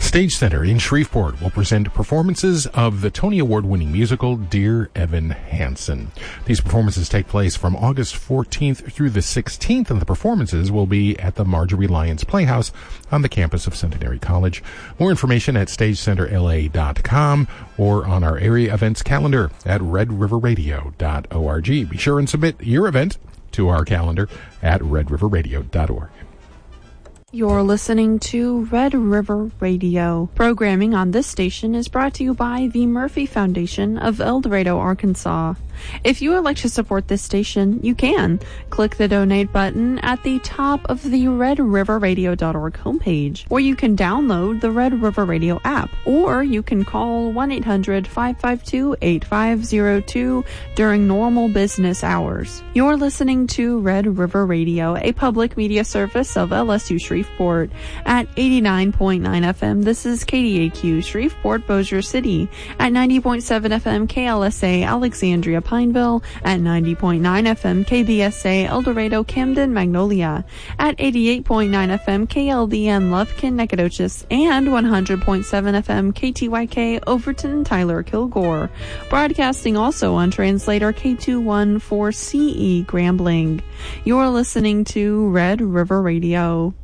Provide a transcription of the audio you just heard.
Stage Center in Shreveport will present performances of the Tony Award-winning musical Dear Evan Hansen. These performances take place from August 14th through the 16th, and the performances will be at the Marjorie Lyons Playhouse on the campus of Centenary College. More information at StageCenterLA.com or on our area events calendar at redriverradio.org. Be sure and submit your event to our calendar at redriverradio.org. You're listening to Red River Radio. Programming on this station is brought to you by the Murphy Foundation of El Dorado, Arkansas. If you would like to support this station, you can. Click the donate button at the top of the redriverradio.org homepage, or you can download the Red River Radio app, or you can call 1-800-552-8502 during normal business hours. You're listening to Red River Radio, a public media service of LSU Shreveport at 89.9 FM. This is KDAQ Shreveport, Bossier City at 90.7 FM KLSA Alexandria Pineville at 90.9 FM KBSA El Dorado Camden Magnolia at 88.9 FM KLDN Lufkin Nacogdoches and 100.7 FM KTYK Overton Tyler Kilgore. Broadcasting also on translator K214CE Grambling. You're listening to Red River Radio.